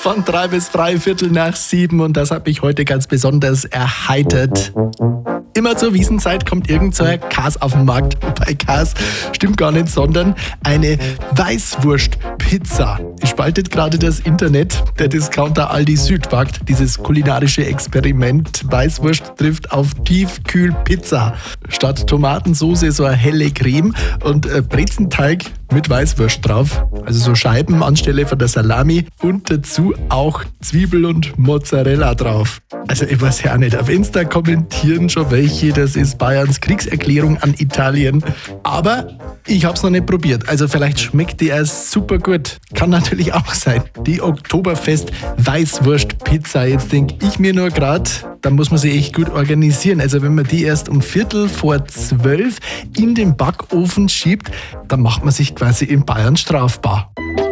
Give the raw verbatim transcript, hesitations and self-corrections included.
Von drei bis drei Viertel nach sieben und das hat mich heute ganz besonders erheitert. Immer zur Wiesenzeit kommt irgend so ein Käse auf den Markt. Bei Käse stimmt gar nicht, sondern eine Weißwurstpizza. Die spaltet gerade das Internet. Der Discounter Aldi Süd wagt dieses kulinarische Experiment. Weißwurst trifft auf Tiefkühlpizza. Statt Tomatensauce so eine helle Creme und Brezenteig mit Weißwurst drauf. Also so Scheiben anstelle von der Salami und dazu auch Zwiebel und Mozzarella drauf. Also ich weiß ja auch nicht, auf Insta kommentieren schon welche, das ist Bayerns Kriegserklärung an Italien. Aber ich hab's noch nicht probiert, also vielleicht schmeckt die erst super gut. Kann natürlich auch sein. Die Oktoberfest Weißwurstpizza, jetzt denke ich mir nur gerade, da muss man sich echt gut organisieren. Also wenn man die erst um Viertel vor zwölf in den Backofen schiebt, dann macht man sich quasi in Bayern strafbar.